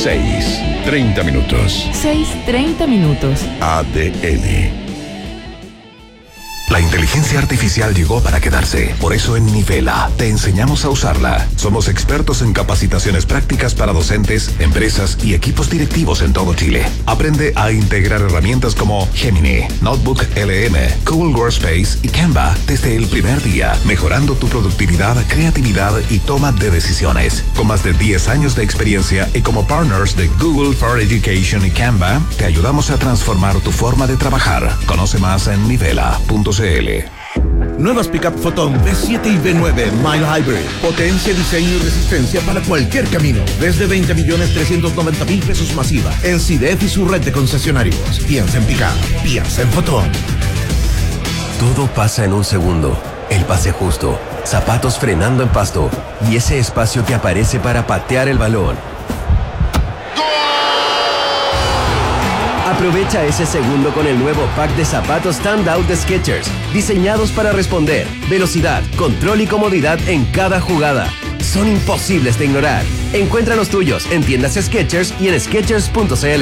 6:30 minutos. 6:30 minutos. ADN. La inteligencia artificial llegó para quedarse. Por eso en Nivela te enseñamos a usarla. Somos expertos en capacitaciones prácticas para docentes, empresas y equipos directivos en todo Chile. Aprende a integrar herramientas como Gemini, Notebook LM, Google Workspace y Canva desde el primer día, mejorando tu productividad, creatividad y toma de decisiones. Con más de 10 años de experiencia y como partners de Google for Education y Canva, te ayudamos a transformar tu forma de trabajar. Conoce más en nivela.cl. Nuevas Pickup Photon V7 y V9 Mild Hybrid. Potencia, diseño y resistencia para cualquier camino. Desde 20.390.000 pesos masiva. En CIDEF y su red de concesionarios. Piensa en Pickup. Piensa en Photon. Todo pasa en un segundo. El pase justo. Zapatos frenando en pasto. Y ese espacio que aparece para patear el balón. Aprovecha ese segundo con el nuevo pack de zapatos Standout de Skechers, diseñados para responder, velocidad, control y comodidad en cada jugada. Son imposibles de ignorar. Encuentra los tuyos en tiendas Skechers y en Skechers.cl.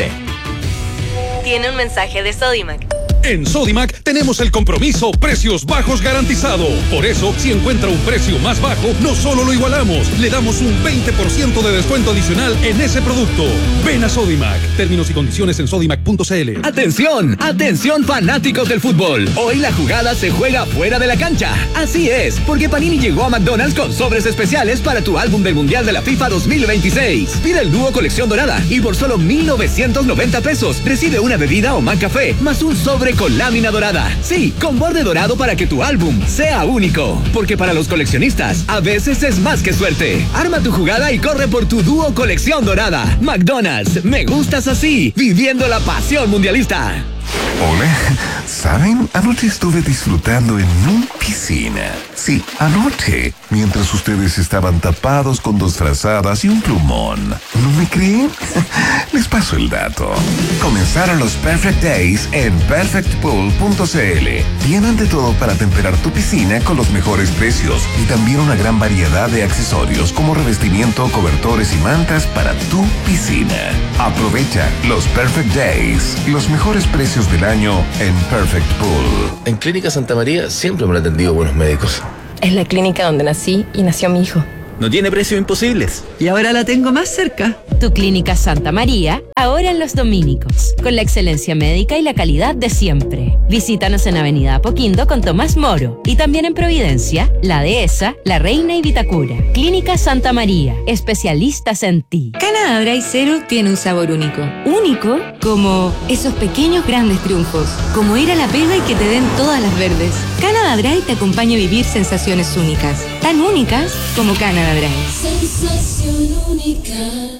Tiene un mensaje de Sodimac. En Sodimac tenemos el compromiso precios bajos garantizado. Por eso, si encuentra un precio más bajo, no solo lo igualamos, le damos un 20% de descuento adicional en ese producto. Ven a Sodimac. Términos y condiciones en sodimac.cl. ¡Atención! ¡Atención, fanáticos del fútbol! Hoy la jugada se juega fuera de la cancha. Así es, porque Panini llegó a McDonald's con sobres especiales para tu álbum del Mundial de la FIFA 2026. Pide el dúo colección dorada y por solo 1,990 pesos recibe una bebida o McCafé más un sobre con lámina dorada. Sí, con borde dorado para que tu álbum sea único. Porque para los coleccionistas, a veces es más que suerte. Arma tu jugada y corre por tu dúo colección dorada. McDonald's, me gustas así, viviendo la pasión mundialista. Hola, ¿saben? Anoche estuve disfrutando en una piscina. Sí, anoche, mientras ustedes estaban tapados con 2 frazadas y un plumón. ¿No me creen? Les paso el dato. Comenzaron los Perfect Days en perfectpool.cl. Tienen de todo para temperar tu piscina con los mejores precios y también una gran variedad de accesorios como revestimiento, cobertores y mantas para tu piscina. Aprovecha los Perfect Days, los mejores precios del año en Perfect Pool. En Clínica Santa María siempre me han atendido buenos médicos. Es la clínica donde nací y nació mi hijo. No tiene precios imposibles. Y ahora la tengo más cerca. Tu Clínica Santa María, ahora en Los Dominicos, con la excelencia médica y la calidad de siempre. Visítanos en Avenida Apoquindo con Tomás Moro y también en Providencia, La Dehesa, La Reina y Vitacura. Clínica Santa María, especialistas en ti. Canada Dry Zero tiene un sabor único. Único como esos pequeños grandes triunfos, como ir a la pega y que te den todas las verdes. Canada Dry te acompaña a vivir sensaciones únicas, tan únicas como Canada Dry. Sensación única.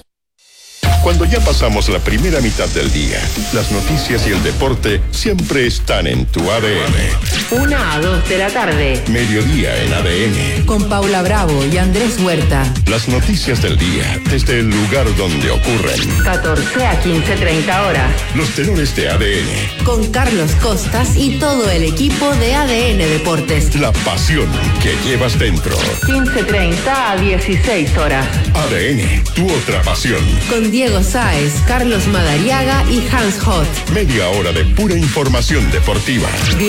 Cuando ya pasamos la primera mitad del día, las noticias y el deporte siempre están en tu ADN. 1 a 2 de la tarde. Mediodía en ADN. Con Paula Bravo y Andrés Huerta. Las noticias del día desde el lugar donde ocurren. 14 a 15:30 horas. Los tenores de ADN. Con Carlos Costas y todo el equipo de ADN Deportes. La pasión que llevas dentro. 15:30 a 16 horas. ADN, tu otra pasión. Con Diego Sáez, Carlos Madariaga y Hans Hot. Media hora de pura información deportiva.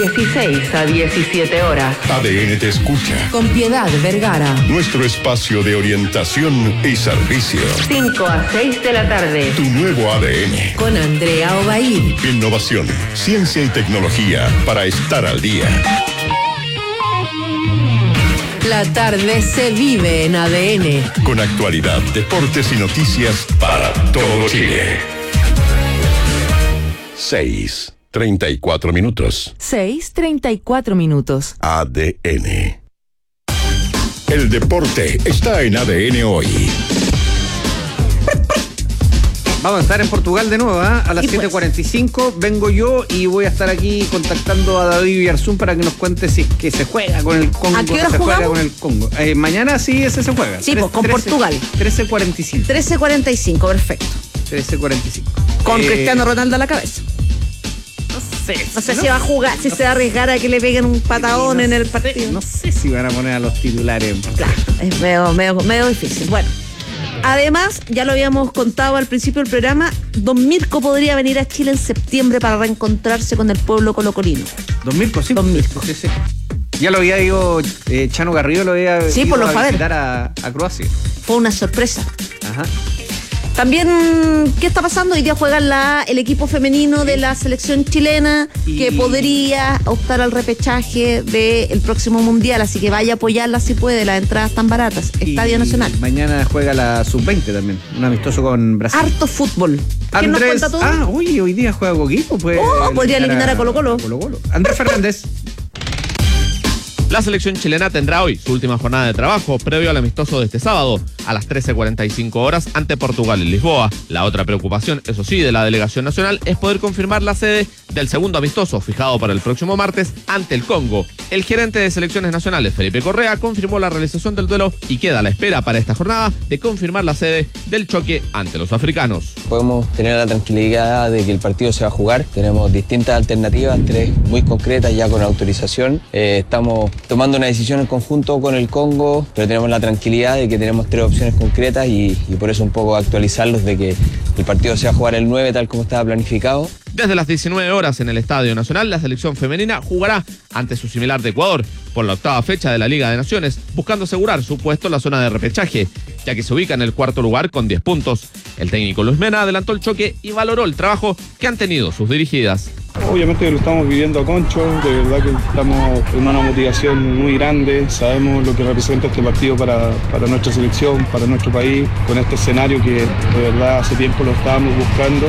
16 a 17 horas. ADN te escucha. Con Piedad Vergara. Nuestro espacio de orientación y servicio. 5 a 6 de la tarde. Tu nuevo ADN. Con Andrea Obaid. Innovación, ciencia y tecnología para estar al día. La tarde se vive en ADN. Con actualidad, deportes y noticias para todo Chile. 6:34 minutos. 6:34 minutos. ADN. El deporte está en ADN hoy. Vamos a estar en Portugal de nuevo, ¿eh? A las 7:45 vengo yo y voy a estar aquí contactando a David Villarzún para que nos cuente si es que se juega con el Congo. ¿A qué hora se jugamos? Juega con el Congo. Mañana sí ese se juega. Sí, pues con Portugal. 13:45. 13:45, perfecto. 13:45. Con Cristiano Ronaldo a la cabeza. No sé si va a jugar, si se va a arriesgar a que le peguen un patadón en el partido. No sé si van a poner a los titulares. Claro, es medio difícil. Bueno. Además, ya lo habíamos contado al principio del programa, Don Mirko podría venir a Chile en septiembre para reencontrarse con el pueblo colocolino. Don Mirko, sí. Don Mirko. Sí. Ya lo había ido, Chano Garrido lo había ido a visitar a Croacia. Fue una sorpresa. Ajá. También, ¿qué está pasando? Hoy día juega el equipo femenino de la selección chilena que podría optar al repechaje del próximo mundial, así que vaya a apoyarla si puede, las entradas tan baratas. Estadio Nacional. Mañana juega la Sub-20 también, un amistoso con Brasil. Harto fútbol. ¿Quién nos cuenta todo? Hoy día juega Coquimbo. Podría eliminar a Colo-Colo. Andrés Fernández. La selección chilena tendrá hoy su última jornada de trabajo previo al amistoso de este sábado a las 13:45 horas ante Portugal en Lisboa. La otra preocupación, eso sí, de la delegación nacional es poder confirmar la sede del segundo amistoso fijado para el próximo martes ante el Congo. El gerente de selecciones nacionales, Felipe Correa, confirmó la realización del duelo y queda a la espera para esta jornada de confirmar la sede del choque ante los africanos. Podemos tener la tranquilidad de que el partido se va a jugar. Tenemos distintas alternativas, 3 muy concretas ya con autorización. Estamos tomando una decisión en conjunto con el Congo, pero tenemos la tranquilidad de que tenemos 3 opciones concretas y por eso un poco actualizarlos de que el partido se va a jugar el 9 tal como estaba planificado. Desde las 19 horas en el Estadio Nacional, la selección femenina jugará ante su similar de Ecuador por la 8ª fecha de la Liga de Naciones, buscando asegurar su puesto en la zona de repechaje, ya que se ubica en el 4º lugar con 10 puntos. El técnico Luis Mena adelantó el choque y valoró el trabajo que han tenido sus dirigidas. Obviamente lo estamos viviendo a concho, de verdad que estamos en una motivación muy grande, sabemos lo que representa este partido para nuestra selección, para nuestro país, con este escenario que de verdad hace tiempo lo estábamos buscando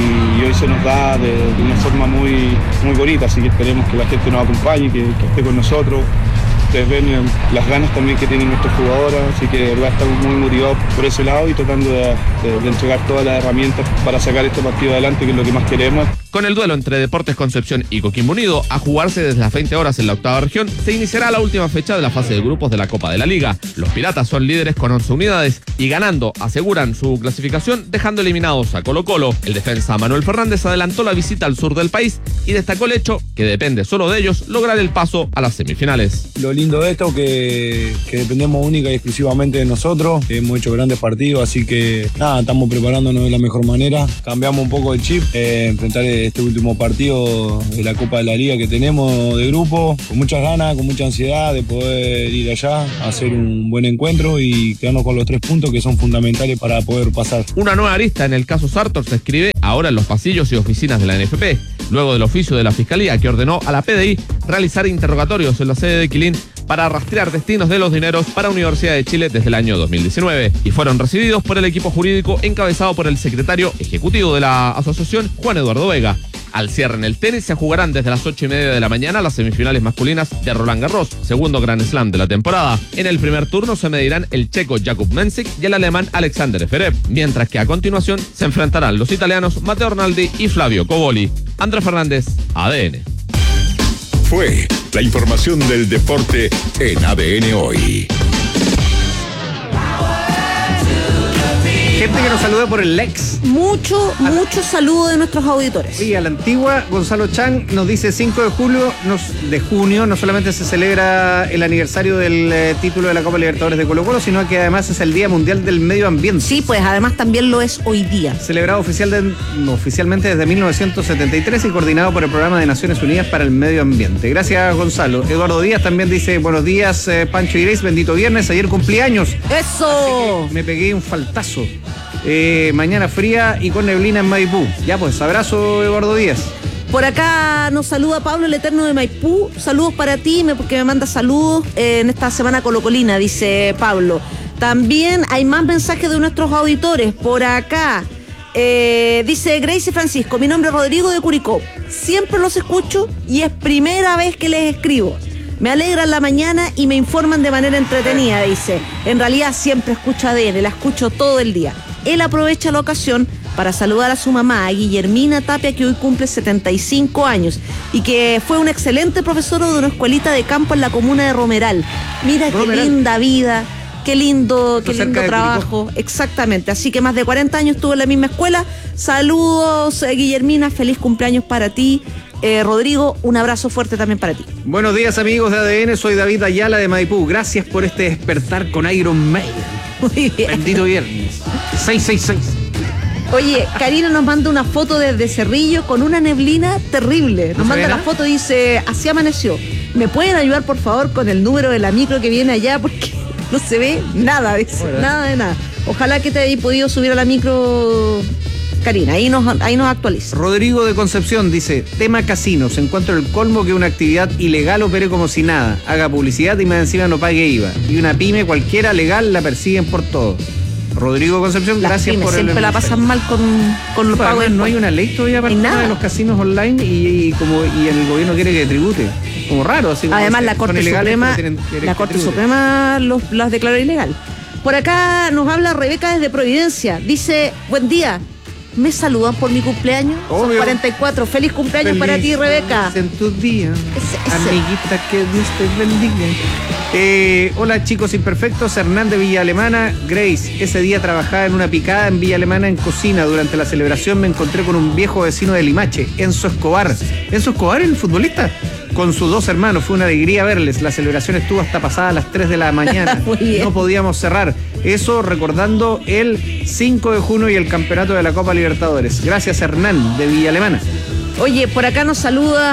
y hoy se nos da de una forma muy bonita, así que esperemos que la gente nos acompañe, que esté con nosotros. Ustedes ven las ganas también que tienen nuestras jugadoras, así que de verdad estamos muy motivados por ese lado y tratando de entregar todas las herramientas para sacar este partido adelante, que es lo que más queremos. Con el duelo entre Deportes Concepción y Coquimbo Unido a jugarse desde las 20 horas en la 8ª región, se iniciará la última fecha de la fase de grupos de la Copa de la Liga. Los Piratas son líderes con 11 unidades y ganando aseguran su clasificación, dejando eliminados a Colo-Colo. El defensa Manuel Fernández adelantó la visita al sur del país y destacó el hecho que depende solo de ellos lograr el paso a las semifinales. Lo lindo de esto que dependemos única y exclusivamente de nosotros. Hemos hecho grandes partidos, así que nada, estamos preparándonos de la mejor manera. Cambiamos un poco el chip, enfrentar este último partido de la Copa de la Liga que tenemos de grupo, con muchas ganas, con mucha ansiedad de poder ir allá, hacer un buen encuentro y quedarnos con los 3 puntos que son fundamentales para poder pasar. Una nueva arista en el caso Sartor se escribe ahora en los pasillos y oficinas de la NFP, luego del oficio de la Fiscalía que ordenó a la PDI realizar interrogatorios en la sede de Quilín para rastrear destinos de los dineros para Universidad de Chile desde el año 2019 y fueron recibidos por el equipo jurídico encabezado por el secretario ejecutivo de la asociación, Juan Eduardo Vega. Al cierre en el tenis se jugarán desde las 8:30 de la mañana las semifinales masculinas de Roland Garros, segundo Grand Slam de la temporada. En el primer turno se medirán el checo Jakub Mensik y el alemán Alexander Zverev, mientras que a continuación se enfrentarán los italianos Matteo Arnaldi y Flavio Coboli. Andrés Fernández, ADN. Fue la información del deporte en ADN Hoy. Gente que nos saluda por el Lex. Mucho saludo de nuestros auditores. Sí, a la antigua, Gonzalo Chang nos dice 5 de junio, no solamente se celebra el aniversario del título de la Copa Libertadores de Colo-Colo, sino que además es el Día Mundial del Medio Ambiente. Sí, pues además también lo es hoy día. Celebrado oficialmente desde 1973 y coordinado por el Programa de Naciones Unidas para el Medio Ambiente. Gracias, Gonzalo. Eduardo Díaz también dice, buenos días, Pancho y Grace, bendito viernes, ayer cumpleaños. ¡Eso! Me pegué un faltazo. Mañana fría y con neblina en Maipú. Ya pues, abrazo, Eduardo Díaz. Por acá nos saluda Pablo el Eterno de Maipú. Saludos para ti, porque me manda saludos en esta semana colocolina, dice Pablo. También hay más mensajes de nuestros auditores. Por acá dice Gracie Francisco, mi nombre es Rodrigo de Curicó. Siempre los escucho y es primera vez que les escribo. Me alegran la mañana y me informan de manera entretenida, dice. En realidad siempre escucho ADN, la escucho todo el día. Él aprovecha la ocasión para saludar a su mamá, a Guillermina Tapia, que hoy cumple 75 años y que fue un excelente profesor de una escuelita de campo en la comuna de Romeral. Mira qué linda vida, qué lindo trabajo. Exactamente, así que más de 40 años estuvo en la misma escuela. Saludos, Guillermina, feliz cumpleaños para ti. Rodrigo, un abrazo fuerte también para ti. Buenos días, amigos de ADN, soy David Ayala de Maipú. Gracias por este despertar con Iron Maiden. Muy bien. Bendito viernes. 666. Oye, Karina nos manda una foto desde Cerrillo con una neblina terrible. Nos manda la foto y dice, así amaneció. ¿Me pueden ayudar, por favor, con el número de la micro que viene allá? Porque no se ve nada, dice. Nada de nada. Ojalá que te hayas podido subir a la micro, Karina. Ahí nos actualiza. Rodrigo de Concepción dice, tema casinos. Encuentro el colmo que una actividad ilegal opere como si nada. Haga publicidad y más encima no pague IVA. Y una pyme cualquiera legal la persiguen por todo. Rodrigo Concepción, gracias por el... siempre la pasan mal con los pagos. No hay una ley todavía para de los casinos online y el gobierno quiere que tribute. Como raro. Así como además, la Corte Suprema las declaró ilegal. Por acá nos habla Rebeca desde Providencia. Dice, buen día. ¿Me saludan por mi cumpleaños? Obvio. Son 44. Feliz cumpleaños para ti, Rebeca. En tus días. Amiguita, que Dios te bendiga. Hola, chicos imperfectos. Hernán de Villa Alemana. Grace, ese día trabajaba en una picada en Villa Alemana en cocina. Durante la celebración me encontré con un viejo vecino de Limache, Enzo Escobar. ¿Enzo Escobar, el futbolista? Con sus dos hermanos, fue una alegría verles. La celebración estuvo hasta pasadas las 3 de la mañana. No podíamos cerrar. Eso recordando el 5 de junio y el campeonato de la Copa Libertadores. Gracias, Hernán, de Villa Alemana. Oye, por acá nos saluda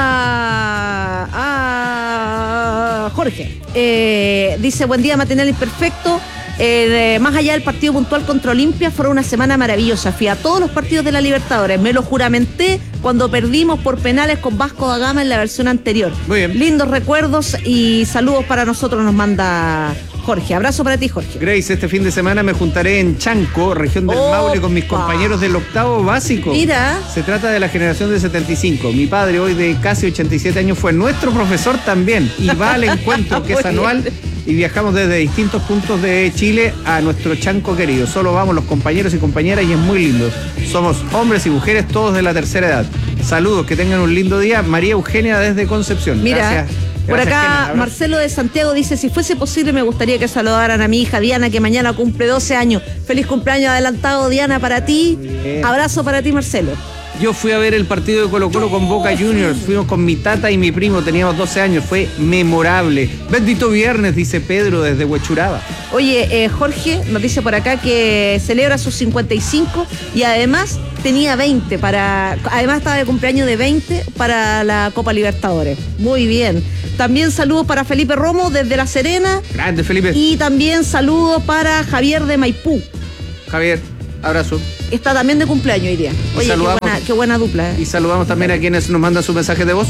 a Jorge. Dice, buen día, matinal imperfecto. Más allá del partido puntual contra Olimpia, fue una semana maravillosa. Fui a todos los partidos de la Libertadores. Me lo juramenté cuando perdimos por penales con Vasco da Gama en la versión anterior. Muy bien. Lindos recuerdos y saludos para nosotros, nos manda Jorge. Abrazo para ti, Jorge. Grace, este fin de semana me juntaré en Chanco, región del Maule, con mis compañeros del octavo básico. Mira. Se trata de la generación de 75. Mi padre, hoy de casi 87 años, fue nuestro profesor también y va al encuentro que es anual. Y viajamos desde distintos puntos de Chile a nuestro Chanco querido. Solo vamos los compañeros y compañeras y es muy lindo. Somos hombres y mujeres todos de la tercera edad. Saludos, que tengan un lindo día. María Eugenia desde Concepción. Mira, gracias. Por acá Marcelo de Santiago dice, si fuese posible me gustaría que saludaran a mi hija Diana, que mañana cumple 12 años. Feliz cumpleaños adelantado, Diana, para ti. Abrazo para ti, Marcelo. Yo fui a ver el partido de Colo-Colo con Boca Juniors. Fuimos con mi tata y mi primo, teníamos 12 años. Fue memorable. Bendito viernes, dice Pedro desde Huechuraba. Oye, Jorge nos dice por acá que celebra sus 55 y además tenía 20 además estaba de cumpleaños de 20 para la Copa Libertadores. Muy bien. También saludos para Felipe Romo desde La Serena. Grande, Felipe. Y también saludos para Javier de Maipú. Javier, abrazo. Está también de cumpleaños hoy día. Oye, qué buena dupla. Y saludamos también a quienes nos mandan su mensaje de voz.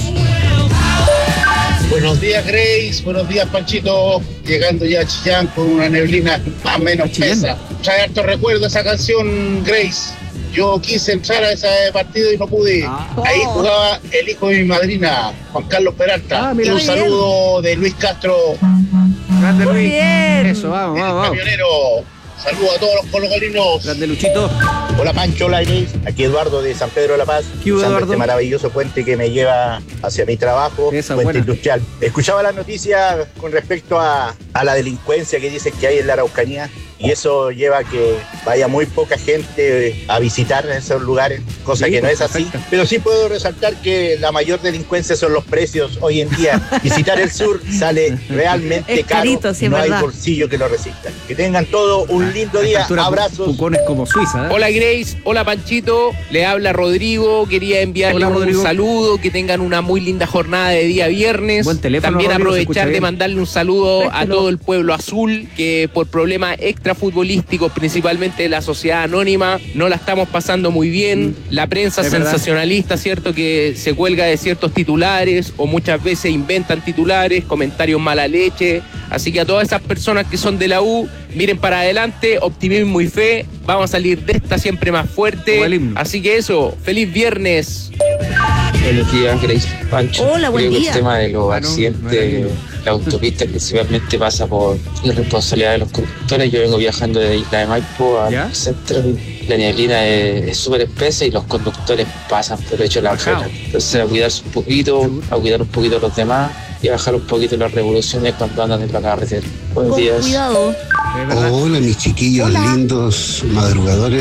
Buenos días, Grace. Buenos días, Panchito. Llegando ya a Chillán con una neblina más o menos espesa. Trae harto recuerdo esa canción, Grace. Yo quise entrar a ese partido y no pude. Ahí jugaba el hijo de mi madrina, Juan Carlos Peralta. Y un saludo de Luis Castro. Grande Luis. Bien. Eso, vamos. Camionero. Saludos a todos los colocolinos. Grande Luchito. Hola Pancho, hola Inés. Aquí Eduardo de San Pedro de la Paz. Usando este maravilloso puente que me lleva hacia mi trabajo, puente industrial. Escuchaba las noticias con respecto a la delincuencia que dicen que hay en la Araucanía. Y eso lleva a que vaya muy poca gente a visitar esos lugares, cosa que no es así. Pero sí puedo resaltar que la mayor delincuencia son los precios hoy en día. Visitar el sur sale realmente caro. No hay bolsillo que lo resista. Que tengan todo un lindo día. Abrazos. Pucones como Suiza, ¿eh? Hola Grace, hola Panchito, le habla Rodrigo. Quería enviarle un saludo, que tengan una muy linda jornada de día viernes. Buen teléfono, también Rodrigo, aprovechar de mandarle un saludo a todo el pueblo azul, que por problemas extrafutbolísticos, principalmente de la sociedad anónima, no la estamos pasando muy bien. La prensa sensacionalista, cierto, que se cuelga de ciertos titulares o muchas veces inventan titulares, comentarios mala leche. Así que a todas esas personas que son de la U, miren para adelante, optimismo y fe. Vamos a salir de esta siempre más fuerte. Así que eso, feliz viernes. Buenos días, Grace, Pancho. Hola, buen día. El tema de los accidentes, la autopista principalmente pasa por irresponsabilidad de los conductores. Yo vengo viajando de Isla de Maipo al centro. La neblina es súper espesa y los conductores pasan por hecho la acera. Entonces a cuidarse un poquito, a cuidar un poquito a los demás y a bajar un poquito las revoluciones cuando andan en la carretera. Buenos días. Cuidado. Hola mis chiquillos lindos madrugadores.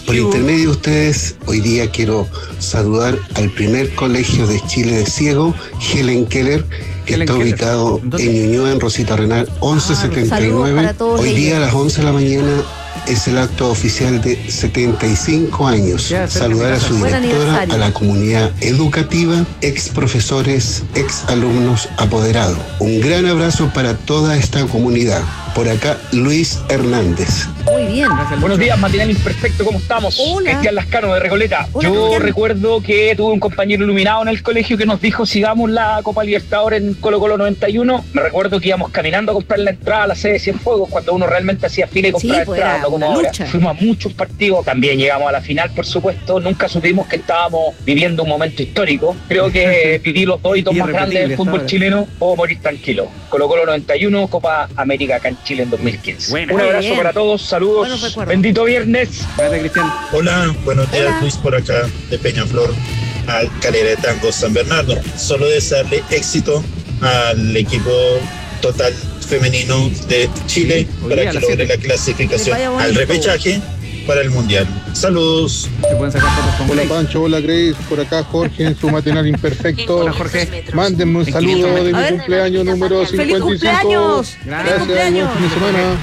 Por intermedio de ustedes, hoy día quiero saludar al primer colegio de Chile de ciego, Helen Keller, que está ubicado en Ñuñoa, en Rosita Renal 1179. Hoy día a las 11 de la mañana es el acto oficial de 75 años. Saludar a su directora, a la comunidad educativa, ex profesores, ex alumnos apoderados. Un gran abrazo para toda esta comunidad. Por acá, Luis Hernández. Muy bien. Buenos días, Matinal Imperfecto, ¿cómo estamos? Hola. Cristian Lascano de Recoleta. Hola, Yo Cristian. recuerdo que tuve un compañero iluminado en el colegio que nos dijo sigamos la Copa Libertadores en Colo Colo 91. Me recuerdo que íbamos caminando a comprar la entrada a la sede de Cienfuegos cuando uno realmente hacía fila y compraba entradas, no como ahora. Fuimos a muchos partidos, también llegamos a la final, por supuesto. Nunca supimos que estábamos viviendo un momento histórico. Creo que viví los dos hitos más grandes del fútbol chileno o morir tranquilo. Colo Colo 91, Copa América acá en Chile en 2015. Un abrazo para todos, saludos, bendito viernes. Gracias, Cristian. Hola, buenos días, Luis por acá de Peñaflor, al Calera de Tango San Bernardo. Solo desearle éxito al equipo total femenino de Chile para que logre la clasificación al repechaje para el Mundial. Saludos. Hola Pancho, hola Grace, por acá Jorge en su matinal imperfecto. Hola Jorge. Mándenme un saludo de mi cumpleaños número 55. ¡Feliz cumpleaños! Gracias, buen fin de semana.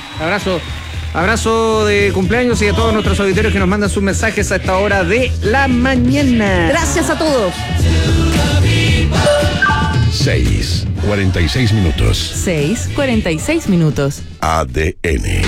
Abrazo de cumpleaños y a todos nuestros auditores que nos mandan sus mensajes a esta hora de la mañana. Gracias a todos. 6:46 minutos. 6:46 minutos. ADN.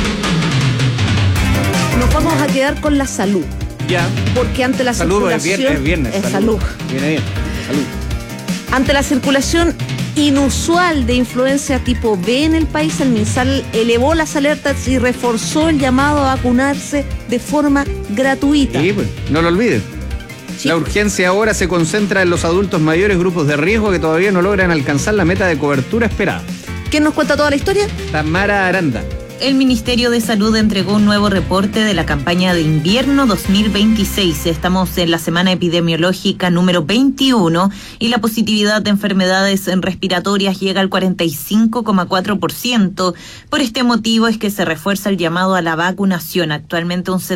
Nos vamos a quedar con la salud. Ya. Porque ante la circulación... viernes. Salud. Viene bien. Salud. Ante la circulación inusual de influenza tipo B en el país, el MinSal elevó las alertas y reforzó el llamado a vacunarse de forma gratuita. Sí, pues, no lo olviden. Sí. La urgencia ahora se concentra en los adultos mayores, grupos de riesgo que todavía no logran alcanzar la meta de cobertura esperada. ¿Quién nos cuenta toda la historia? Tamara Aranda. El Ministerio de Salud entregó un nuevo reporte de la campaña de invierno 2026. Estamos en la semana epidemiológica número 21 y la positividad de enfermedades respiratorias llega al 45,4%. Por este motivo es que se refuerza el llamado a la vacunación. Actualmente un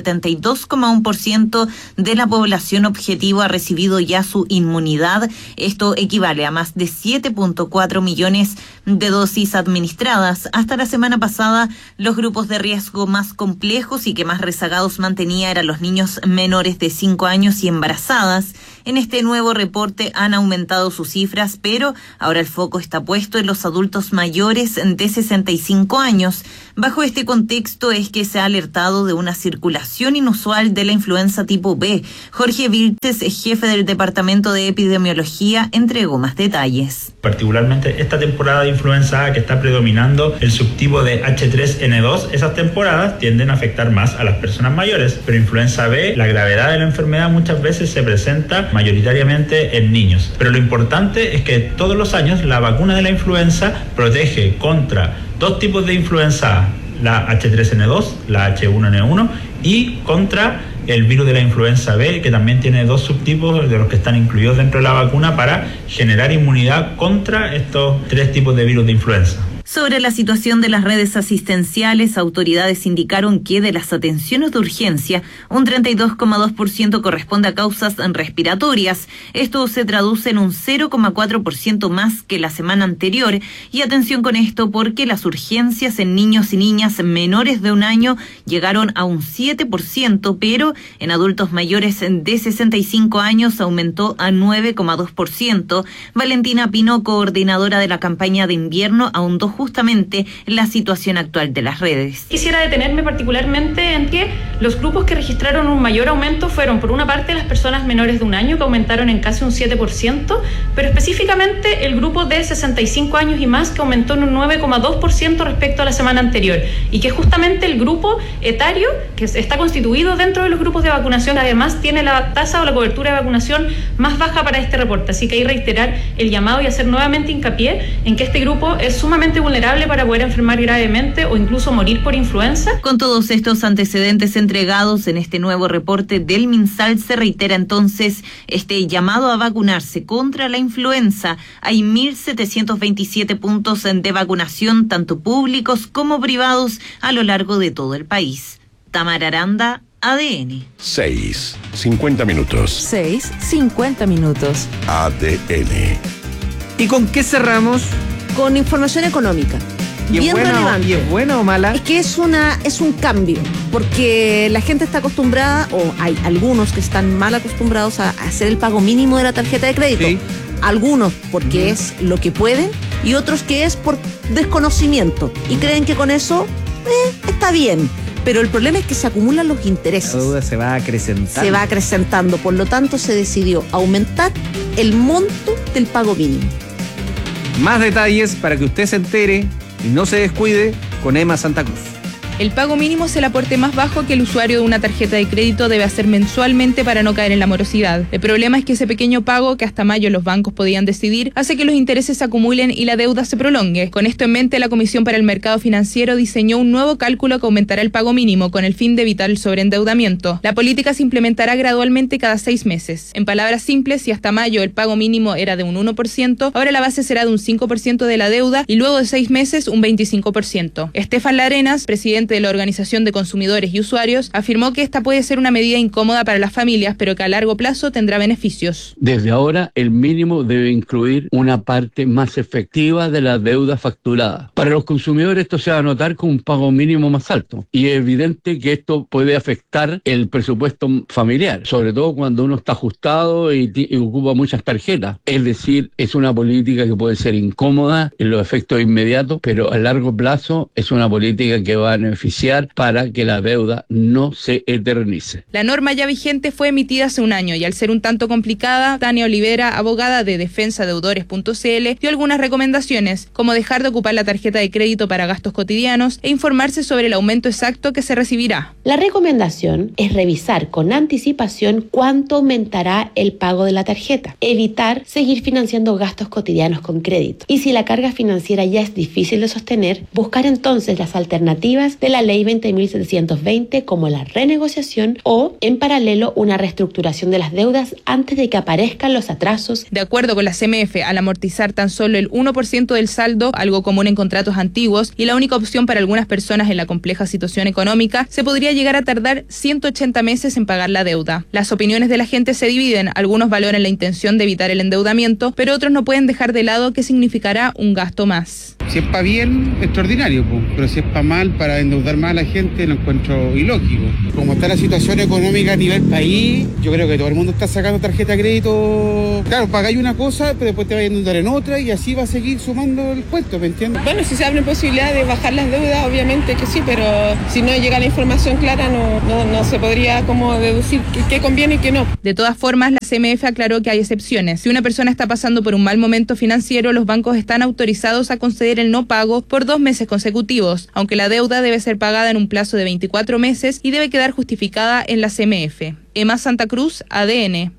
72,1% de la población objetivo ha recibido ya su inmunidad. Esto equivale a más de 7,4 millones de dosis administradas. Hasta la semana pasada, los grupos de riesgo más complejos y que más rezagados mantenía eran los niños menores de 5 años y embarazadas. En este nuevo reporte han aumentado sus cifras, pero ahora el foco está puesto en los adultos mayores de 65 años. Bajo este contexto es que se ha alertado de una circulación inusual de la influenza tipo B. Jorge Vilches, jefe del Departamento de Epidemiología, entregó más detalles. Particularmente esta temporada de influenza A que está predominando el subtipo de H3N2, esas temporadas tienden a afectar más a las personas mayores, pero influenza B, la gravedad de la enfermedad muchas veces se presenta mayoritariamente en niños. Pero lo importante es que todos los años la vacuna de la influenza protege contra dos tipos de influenza A, la H3N2, la H1N1 y contra el virus de la influenza B, que también tiene dos subtipos de los que están incluidos dentro de la vacuna para generar inmunidad contra estos tres tipos de virus de influenza. Sobre la situación de las redes asistenciales, autoridades indicaron que de las atenciones de urgencia, un 32,2% corresponde a causas respiratorias. Esto se traduce en un 0,4% más que la semana anterior. Y atención con esto porque las urgencias en niños y niñas menores de 1 año llegaron a un 7%, pero en adultos mayores de 65 años aumentó a 9,2%. Valentina Pino, coordinadora de la campaña de invierno, ahondó justamente la situación actual de las redes. Quisiera detenerme particularmente en que los grupos que registraron un mayor aumento fueron, por una parte, las personas menores de 1 año, que aumentaron en casi un 7%, pero específicamente el grupo de 65 años y más, que aumentó en un 9,2% respecto a la semana anterior, y que justamente el grupo etario, que está constituido dentro de los grupos de vacunación, además tiene la tasa o la cobertura de vacunación más baja para este reporte. Así que hay que reiterar el llamado y hacer nuevamente hincapié en que este grupo es sumamente vulnerable para poder enfermar gravemente o incluso morir por influenza. Con todos estos antecedentes entregados en este nuevo reporte del MinSal, se reitera entonces este llamado a vacunarse contra la influenza. Hay 1.727 puntos de vacunación, tanto públicos como privados, a lo largo de todo el país. Tamara Aranda, ADN. 6:50 minutos. 6:50 minutos. ADN. ¿Y con qué cerramos? Con información económica. ¿Y bien relevante. ¿Y es buena o mala? Es que es un cambio, porque la gente está acostumbrada, o hay algunos que están mal acostumbrados a hacer el pago mínimo de la tarjeta de crédito. Sí. Algunos porque es lo que pueden y otros que es por desconocimiento y creen que con eso está bien. Pero el problema es que se acumulan los intereses. La deuda se va acrecentando. Por lo tanto, se decidió aumentar el monto del pago mínimo. Más detalles para que usted se entere y no se descuide con Emma Santa Cruz. El pago mínimo es el aporte más bajo que el usuario de una tarjeta de crédito debe hacer mensualmente para no caer en la morosidad. El problema es que ese pequeño pago que hasta mayo los bancos podían decidir hace que los intereses se acumulen y la deuda se prolongue. Con esto en mente, la Comisión para el Mercado Financiero diseñó un nuevo cálculo que aumentará el pago mínimo con el fin de evitar el sobreendeudamiento. La política se implementará gradualmente cada 6 meses. En palabras simples, si hasta mayo el pago mínimo era de un 1%, ahora la base será de un 5% de la deuda y luego de 6 meses un 25%. Estefan Larenas, presidente de la Organización de Consumidores y Usuarios, afirmó que esta puede ser una medida incómoda para las familias, pero que a largo plazo tendrá beneficios. Desde ahora, el mínimo debe incluir una parte más efectiva de la deuda facturada. Para los consumidores esto se va a notar con un pago mínimo más alto y es evidente que esto puede afectar el presupuesto familiar, sobre todo cuando uno está ajustado y ocupa muchas tarjetas. Es decir, es una política que puede ser incómoda en los efectos inmediatos, pero a largo plazo es una política que va a beneficiar para que la deuda no se eternice. La norma ya vigente fue emitida hace un año y al ser un tanto complicada, Tania Olivera, abogada de defensadeudores.cl, dio algunas recomendaciones, como dejar de ocupar la tarjeta de crédito para gastos cotidianos e informarse sobre el aumento exacto que se recibirá. La recomendación es revisar con anticipación cuánto aumentará el pago de la tarjeta, evitar seguir financiando gastos cotidianos con crédito. Y si la carga financiera ya es difícil de sostener, buscar entonces las alternativas de la Ley 20.720 como la renegociación o, en paralelo, una reestructuración de las deudas antes de que aparezcan los atrasos. De acuerdo con la CMF, al amortizar tan solo el 1% del saldo, algo común en contratos antiguos y la única opción para algunas personas en la compleja situación económica, se podría llegar a tardar 180 meses en pagar la deuda. Las opiniones de la gente se dividen, algunos valoran la intención de evitar el endeudamiento, pero otros no pueden dejar de lado que significará un gasto más. Si es para bien, extraordinario, pero si es para mal, para endeudar más a la gente, lo encuentro ilógico. Como está la situación económica a nivel país, yo creo que todo el mundo está sacando tarjeta de crédito. Claro, pagáis una cosa, pero después te vas a endeudar en otra y así va a seguir sumando el cuento, ¿me entiendes? Bueno, si se abre posibilidad de bajar las deudas, obviamente que sí, pero si no llega la información clara, no se podría como deducir qué conviene y qué no. De todas formas, la CMF aclaró que hay excepciones. Si una persona está pasando por un mal momento financiero, los bancos están autorizados a conceder el no pago por 2 meses consecutivos, aunque la deuda debe ser pagada en un plazo de 24 meses y debe quedar justificada en la CMF. Emma Santa Cruz, ADN.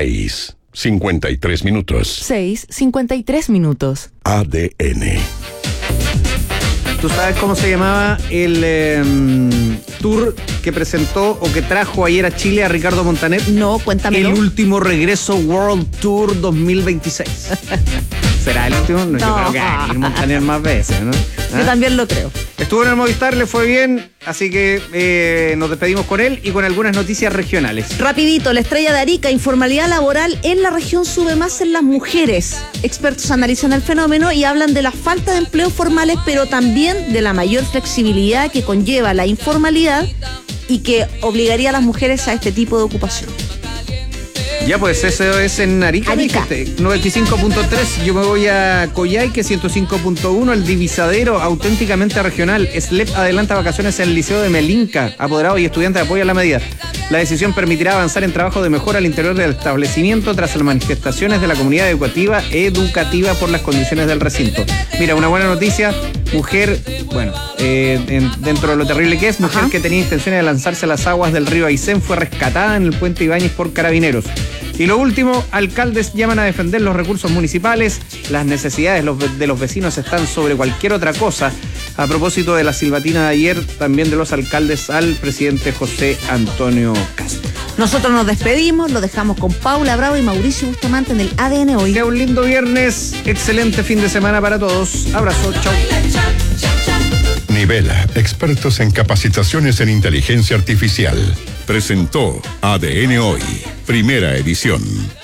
6:53 minutos. 6:53 minutos. ADN. ¿Tú sabes cómo se llamaba el tour que presentó o que trajo ayer a Chile a Ricardo Montaner? No, cuéntamelo. El último regreso World Tour 2026. ¿Será el último? No, yo creo que hay que ir Montaner más veces, ¿no? Yo también lo creo. Estuvo en el Movistar, le fue bien, así que nos despedimos con él y con algunas noticias regionales. Rapidito, la Estrella de Arica, informalidad laboral en la región sube más en las mujeres. Expertos analizan el fenómeno y hablan de la falta de empleos formales, pero también de la mayor flexibilidad que conlleva la informalidad y que obligaría a las mujeres a este tipo de ocupación. Ya, pues eso es en Arica. 95.3, yo me voy a Coyhaique, 105.1, el Divisadero, auténticamente regional. SLEP adelanta vacaciones en el Liceo de Melinca. Apoderados y estudiantes apoyan la medida. La decisión permitirá avanzar en trabajo de mejora al interior del establecimiento tras las manifestaciones de la comunidad educativa por las condiciones del recinto. Mira, una buena noticia, mujer, bueno, dentro de lo terrible que es, mujer que tenía intenciones de lanzarse a las aguas del río Aysén fue rescatada en el puente Ibáñez por carabineros. Y lo último, alcaldes llaman a defender los recursos municipales. Las necesidades de los vecinos están sobre cualquier otra cosa. A propósito de la silbatina de ayer, también de los alcaldes al presidente José Antonio Castro. Nosotros nos despedimos, lo dejamos con Paula Bravo y Mauricio Bustamante en el ADN Hoy. Que un lindo viernes, excelente fin de semana para todos. Abrazo, chau. Nivela, expertos en capacitaciones en inteligencia artificial. presentó ADN Hoy, primera edición.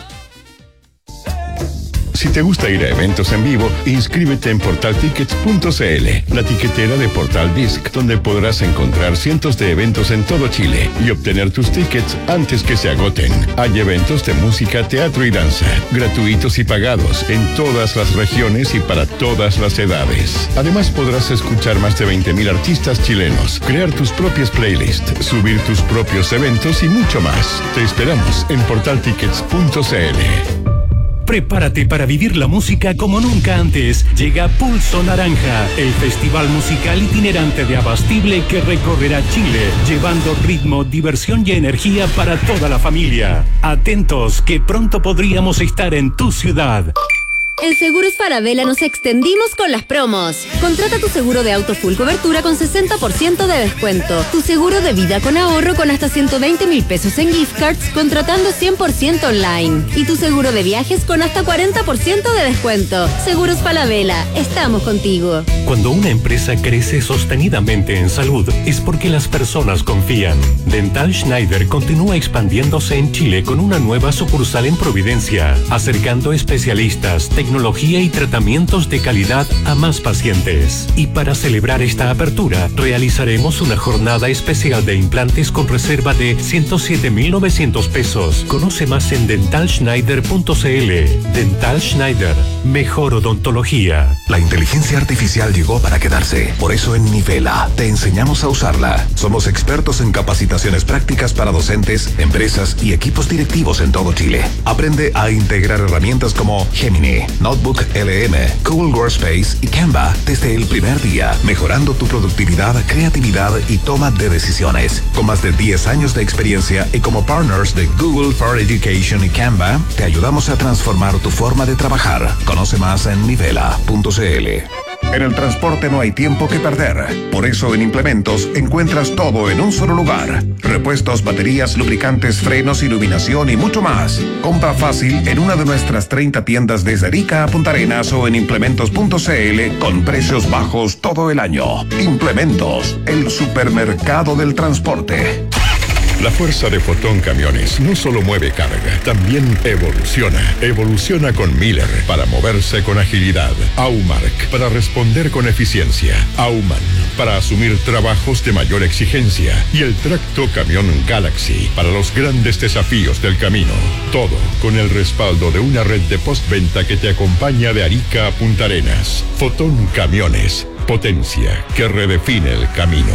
Si te gusta ir a eventos en vivo, inscríbete en portaltickets.cl, la tiquetera de Portal Disc, donde podrás encontrar cientos de eventos en todo Chile y obtener tus tickets antes que se agoten. Hay eventos de música, teatro y danza, gratuitos y pagados, en todas las regiones y para todas las edades. Además, podrás escuchar más de 20.000 artistas chilenos, crear tus propias playlists, subir tus propios eventos y mucho más. Te esperamos en portaltickets.cl. Prepárate para vivir la música como nunca antes. Llega Pulso Naranja, el festival musical itinerante de Abastible que recorrerá Chile, llevando ritmo, diversión y energía para toda la familia. Atentos, que pronto podríamos estar en tu ciudad. En Seguros Falabella nos extendimos con las promos. Contrata tu seguro de auto full cobertura con 60% de descuento. Tu seguro de vida con ahorro con hasta 120.000 pesos en gift cards contratando 100% online. Y tu seguro de viajes con hasta 40% de descuento. Seguros Falabella, estamos contigo. Cuando una empresa crece sostenidamente en salud es porque las personas confían. Dental Schneider continúa expandiéndose en Chile con una nueva sucursal en Providencia, acercando especialistas, tecnología y tratamientos de calidad a más pacientes. Y para celebrar esta apertura, realizaremos una jornada especial de implantes con reserva de 107.900 pesos. Conoce más en dentalschneider.cl. Dental Schneider, mejor odontología. La inteligencia artificial llegó para quedarse. Por eso en Nivela te enseñamos a usarla. Somos expertos en capacitaciones prácticas para docentes, empresas y equipos directivos en todo Chile. Aprende a integrar herramientas como Gemini, Notebook LM, Google Workspace y Canva desde el primer día, mejorando tu productividad, creatividad y toma de decisiones. Con más de 10 años de experiencia y como partners de Google for Education y Canva, te ayudamos a transformar tu forma de trabajar. Conoce más en nivela.cl. En el transporte no hay tiempo que perder. Por eso en Implementos encuentras todo en un solo lugar. Repuestos, baterías, lubricantes, frenos, iluminación y mucho más. Compra fácil en una de nuestras 30 tiendas desde Arica a Punta Arenas o en implementos.cl con precios bajos todo el año. Implementos, el supermercado del transporte. La fuerza de Fotón Camiones no solo mueve carga, también evoluciona. Evoluciona con Miller para moverse con agilidad. Aumark para responder con eficiencia. Auman para asumir trabajos de mayor exigencia. Y el Tracto Camión Galaxy para los grandes desafíos del camino. Todo con el respaldo de una red de postventa que te acompaña de Arica a Punta Arenas. Fotón Camiones, potencia que redefine el camino.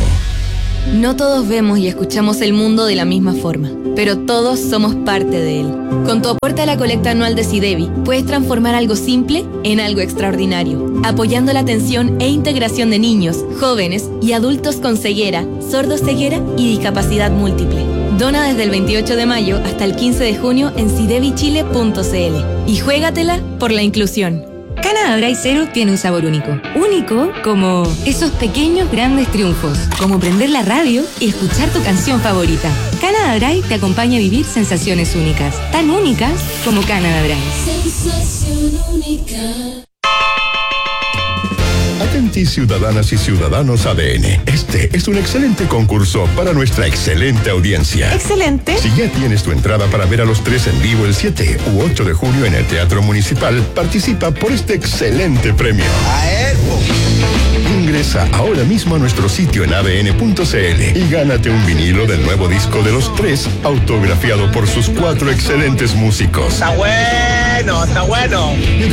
No todos vemos y escuchamos el mundo de la misma forma, pero todos somos parte de él. Con tu aporte a la colecta anual de Sidevi, puedes transformar algo simple en algo extraordinario, apoyando la atención e integración de niños, jóvenes y adultos con ceguera, sordoceguera y discapacidad múltiple. Dona desde el 28 de mayo hasta el 15 de junio en sidevichile.cl y juégatela por la inclusión. Canada Dry Zero tiene un sabor único. Único como esos pequeños grandes triunfos. Como prender la radio y escuchar tu canción favorita. Canada Dry te acompaña a vivir sensaciones únicas. Tan únicas como Canada Dry. Sensación única. Atenti ciudadanas y ciudadanos ADN. Este es un excelente concurso para nuestra excelente audiencia. Excelente. Si ya tienes tu entrada para ver a los tres en vivo el 7 u 8 de junio en el Teatro Municipal, participa por este excelente premio. Ingresa ahora mismo a nuestro sitio en adn.cl y gánate un vinilo del nuevo disco de los tres, autografiado por sus 4 excelentes músicos. Está bueno, está bueno.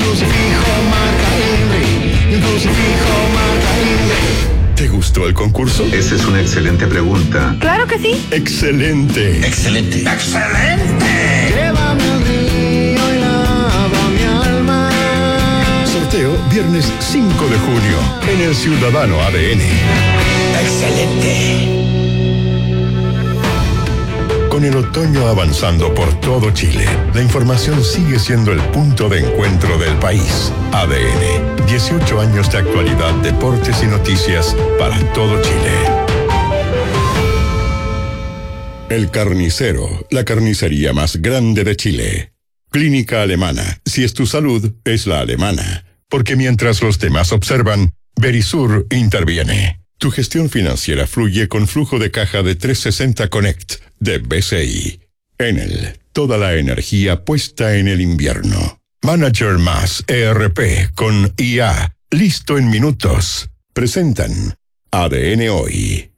¿Te gustó el concurso? Esa es una excelente pregunta. Claro que sí. Excelente. Excelente. ¡Excelente! Llévame al río y lava mi alma. Sorteo viernes 5 de junio en el Ciudadano ADN. ¡Excelente! Con el otoño avanzando por todo Chile, la información sigue siendo el punto de encuentro del país. ADN, 18 años de actualidad, deportes y noticias para todo Chile. El Carnicero, la carnicería más grande de Chile. Clínica Alemana, si es tu salud, es la alemana. Porque mientras los demás observan, Verisur interviene. Tu gestión financiera fluye con flujo de caja de 360 Connect, de BCI. Enel, toda la energía puesta en el invierno. Manager más ERP con IA, listo en minutos. Presentan ADN Hoy.